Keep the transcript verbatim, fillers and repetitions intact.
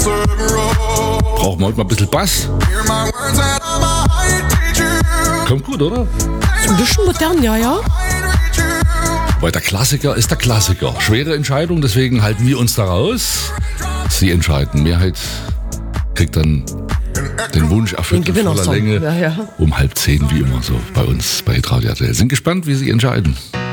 Brauchen wir heute mal ein bisschen Bass. Kommt gut, oder? Ein bisschen modern, ja, ja. Weil der Klassiker ist der Klassiker. Schwere Entscheidung, deswegen halten wir uns da raus. Sie entscheiden. Mehrheit kriegt dann den Wunsch erfüllt in voller Länge ja, ja. um halb zehn, wie immer so bei uns bei Hitradio R T L. Sind gespannt, wie Sie entscheiden.